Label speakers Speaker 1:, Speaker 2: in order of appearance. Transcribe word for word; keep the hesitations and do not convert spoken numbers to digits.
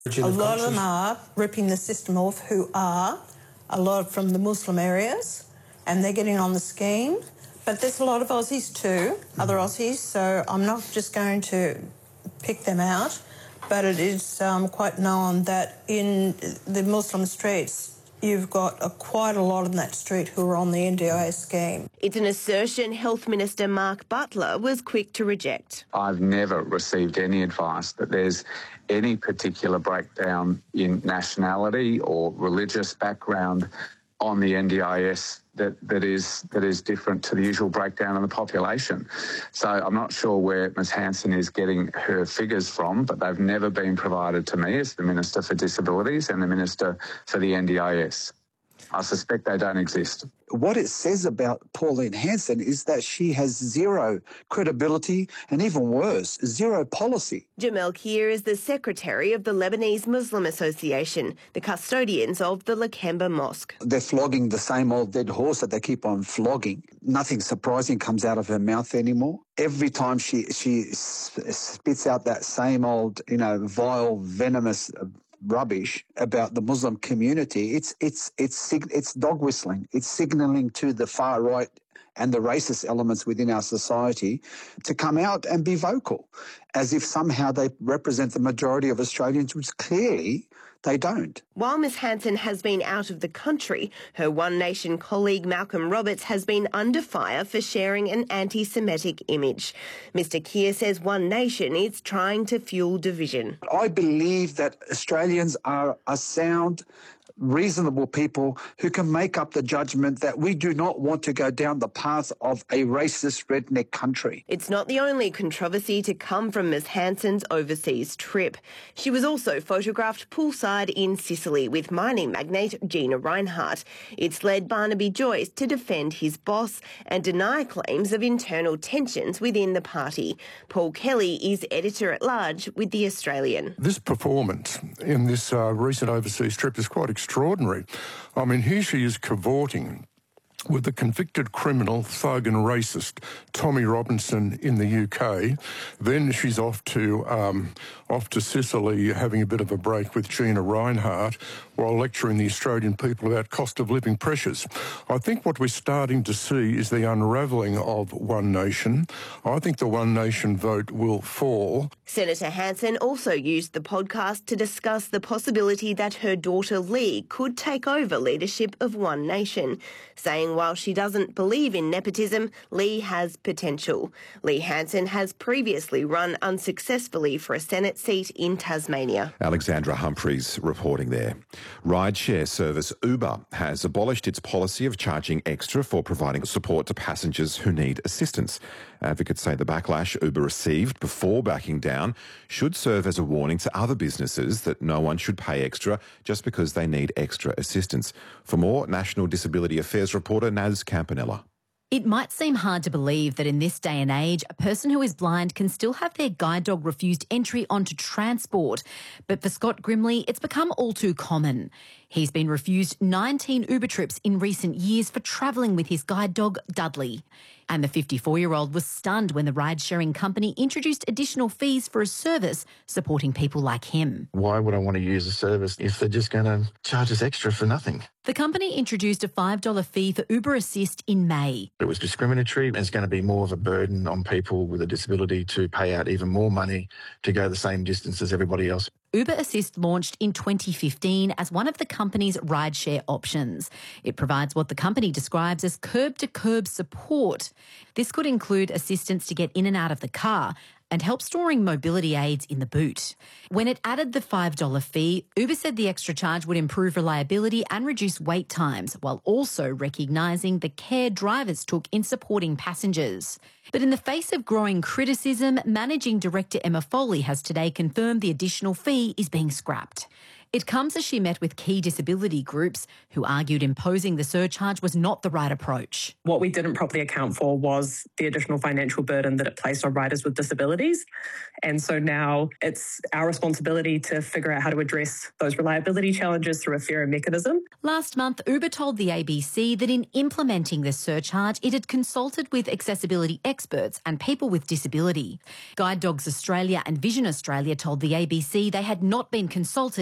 Speaker 1: A lot of them are ripping the system off who are, a lot from the Muslim areas, and they're getting on the scheme. But there's a lot of Aussies too, other Aussies, so I'm not just going to pick them out, but it is um, quite known that in the Muslim streets, you've got a, quite a lot in that street who are on the N D I S scheme.
Speaker 2: It's an assertion Health Minister Mark Butler was quick to reject.
Speaker 3: I've never received any advice that there's any particular breakdown in nationality or religious background on the N D I S that, that is that is different to the usual breakdown in the population. So I'm not sure where Ms Hanson is getting her figures from, but they've never been provided to me as the Minister for Disabilities and the Minister for the N D I S. I suspect they don't exist.
Speaker 4: What it says about Pauline Hanson is that she has zero credibility and, even worse, zero policy.
Speaker 2: Jamel Kier is the secretary of the Lebanese Muslim Association, the custodians of the Lakemba Mosque.
Speaker 4: They're flogging the same old dead horse that they keep on flogging. Nothing surprising comes out of her mouth anymore. Every time she, she spits out that same old, you know, vile, venomous rubbish about the Muslim community, it's it's it's it's dog whistling. It's signalling to the far right and the racist elements within our society to come out and be vocal, as if somehow they represent the majority of Australians, which clearly they don't.
Speaker 2: While Miss Hanson has been out of the country, her One Nation colleague Malcolm Roberts has been under fire for sharing an anti-Semitic image. Mister Kier says One Nation is trying to fuel division.
Speaker 4: I believe that Australians are a sound, reasonable people who can make up the judgment that we do not want to go down the path of a racist redneck country.
Speaker 2: It's not the only controversy to come from Miss Hanson's overseas trip. She was also photographed poolside in Sicily with mining magnate Gina Rinehart. It's led Barnaby Joyce to defend his boss and deny claims of internal tensions within the party. Paul Kelly is editor-at-large with The Australian.
Speaker 5: This performance in this uh, recent overseas trip is quite extraordinary. Extraordinary. I mean, here she is cavorting with the convicted criminal, thug and racist Tommy Robinson in the U K. Then she's off to um, off to Sicily having a bit of a break with Gina Rinehart while lecturing the Australian people about cost of living pressures. I think what we're starting to see is the unravelling of One Nation. I think the One Nation vote will fall.
Speaker 2: Senator Hanson also used the podcast to discuss the possibility that her daughter Lee could take over leadership of One Nation, saying while she doesn't believe in nepotism, Lee has potential. Lee Hanson has previously run unsuccessfully for a Senate seat in Tasmania.
Speaker 6: Alexandra Humphreys reporting there. Rideshare service Uber has abolished its policy of charging extra for providing support to passengers who need assistance. Advocates say the backlash Uber received before backing down should serve as a warning to other businesses that no one should pay extra just because they need extra assistance. For more, National Disability Affairs reporter Naz Campanella.
Speaker 7: It might seem hard to believe that in this day and age, a person who is blind can still have their guide dog refused entry onto transport. But for Scott Grimley, it's become all too common. He's been refused nineteen Uber trips in recent years for travelling with his guide dog, Dudley. And the fifty-four-year-old was stunned when the ride-sharing company introduced additional fees for a service supporting people like him.
Speaker 8: Why would I want to use a service if they're just going to charge us extra for nothing?
Speaker 7: The company introduced a five dollars fee for Uber Assist in May.
Speaker 8: It was discriminatory. It's going to be more of a burden on people with a disability to pay out even more money to go the same distance as everybody else.
Speaker 7: Uber Assist launched in twenty fifteen as one of the company's rideshare options. It provides what the company describes as curb-to-curb support. This could include assistance to get in and out of the car and help storing mobility aids in the boot. When it added the five dollars fee, Uber said the extra charge would improve reliability and reduce wait times, while also recognising the care drivers took in supporting passengers. But in the face of growing criticism, Managing Director Emma Foley has today confirmed the additional fee is being scrapped. It comes as she met with key disability groups who argued imposing the surcharge was not the right approach.
Speaker 9: What we didn't properly account for was the additional financial burden that it placed on riders with disabilities. And so now it's our responsibility to figure out how to address those reliability challenges through a fairer mechanism.
Speaker 7: Last month, Uber told the A B C that in implementing this surcharge, it had consulted with accessibility experts and people with disability. Guide Dogs Australia and Vision Australia told the A B C they had not been consulted